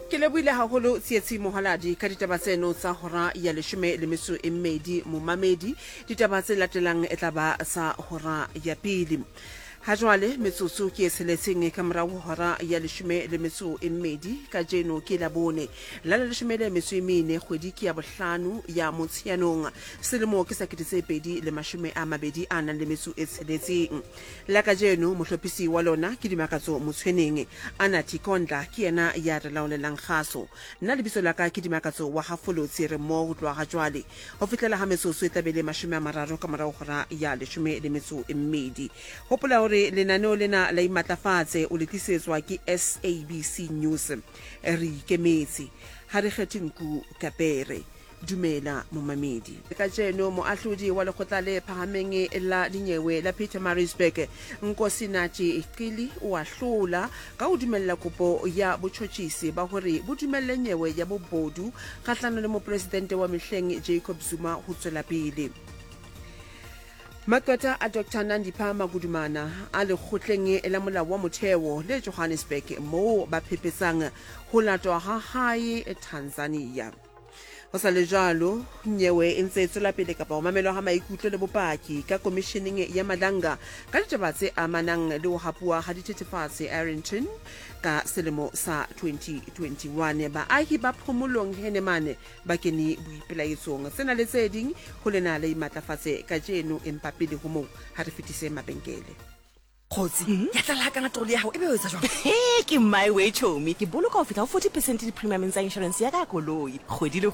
Ke lebohile haholo Tsietsi Mohaladi ka ditaba tseno tsa hora ya 12 momamedi. Ditaba tse latelang e tla ba sa hora ya pele. Ha jwale metsotso ke seletseng ka morao hora ya 12 ka jeno ke la bone la 14 kgwedi ke ya bohlano ya Motsheanong selemo ke sa 2020 ana le metso e tsheletseng. La ka jeno mohlophisi wa lona ke Dimakatso Motshweneng ana Tikondla ke yena ya re laolelang kgaso. Nna lebitso la ka ke Dimakatso wa Hafolotsi re mo go tloga jwale ho fitlela ha metsotso e tabele 30 ka morao hora ya 12. Hopola hore lenaneo lena la imatlafatse o le tlisetswa ke SABC News re ikemetse ha re kgethe nku kapere. Dumela momamedi ka jeno moahlodi wa lekgotla le phahameng la dinyewe la Pietermaritzburg Nkosinathi Iqili o ahlola ka ho dumella kopo ya botjhotjhisi ba hore bo dumelle nyewe ya bobodu kgahlano le mopresidente wa mehleng Jacob Zuma ho tswela pele. Makota a Dr. Nandipha Magudumana a lekgotleng la molao wa motheo le Johannesburg moo ba phepesang ho latwa ha hae Tanzania. Ho sa le jalo nyewe e ntse tswela pele kapa ho mamelwa ha maikutlo le bopaki ka commissioning ya Madanga ka ditaba tse amanang le ho hapua ha dithethefatsi Arlington ka selemo sa 2021. Baahi ba phomolong Henemane ba kene boipelaetsong tsena le tse ding ho lena le imatlafatse ka jeno empa pele ho moo ha re fetise mabenkele. Kgotsi ya tla kana tole ya hao ebe o etsa jwang? Ke my way chomi ke boloka ho feta 40% di premium tsa insurance ya ka koloi kgwedi le